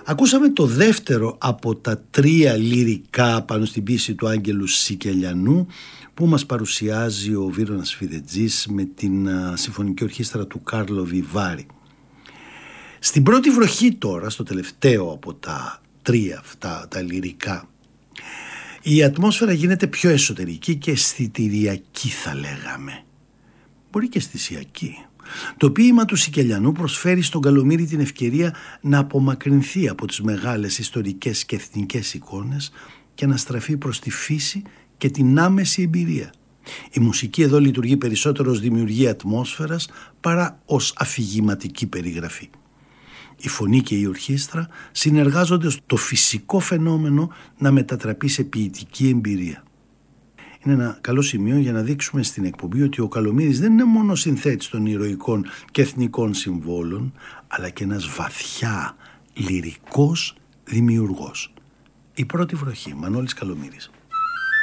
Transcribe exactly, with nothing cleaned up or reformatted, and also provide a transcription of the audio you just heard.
Ακούσαμε το δεύτερο από τα τρία λυρικά πάνω στην ποίηση του Άγγελου Σικελιανού που μας παρουσιάζει ο Βίρονας Φιδετζής με την συμφωνική ορχήστρα του Κάρλο Βιβάρη. Στην πρώτη βροχή τώρα, στο τελευταίο από τα τρία αυτά τα λυρικά, η ατμόσφαιρα γίνεται πιο εσωτερική και αισθητηριακή, θα λέγαμε. Μπορεί και αισθησιακή. Το ποίημα του Σικελιανού προσφέρει στον Καλομήρη την ευκαιρία να απομακρυνθεί από τις μεγάλες ιστορικές και εθνικές εικόνες και να στραφεί προς τη φύση και την άμεση εμπειρία. Η μουσική εδώ λειτουργεί περισσότερο ως δημιουργία ατμόσφαιρας παρά ως αφηγηματική περιγραφή. Η φωνή και η ορχήστρα συνεργάζονται στο φυσικό φαινόμενο να μετατραπεί σε ποιητική εμπειρία. Είναι ένα καλό σημείο για να δείξουμε στην εκπομπή ότι ο Καλομήρης δεν είναι μόνο συνθέτης των ηρωικών και εθνικών συμβόλων, αλλά και ένας βαθιά λυρικός δημιουργός. Η πρώτη βροχή, Μανώλης Καλομήρης.